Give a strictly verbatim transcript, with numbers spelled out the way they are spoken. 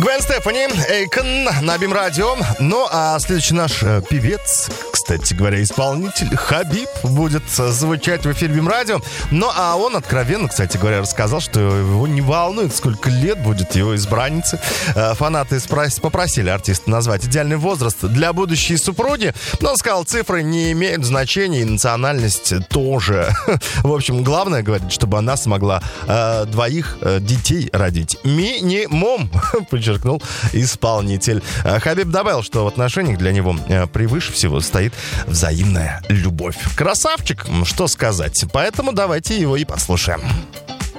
Гвен Стефани, Эйкон на Бим Радио. Ну, а следующий наш э, певец, кстати говоря, исполнитель Хабиб будет э, звучать в эфире Бим Радио. Ну, а он откровенно, кстати говоря, рассказал, что его не волнует, сколько лет будет его избраннице. Э, фанаты спрос- попросили артиста назвать идеальный возраст для будущей супруги. Но он сказал, цифры не имеют значения, и национальность тоже. В общем, главное, говорит, чтобы она смогла э, двоих э, детей родить. Минимум, подчеркнул исполнитель. Хабиб добавил, что в отношениях для него превыше всего стоит взаимная любовь. Красавчик, что сказать. Поэтому давайте его и послушаем.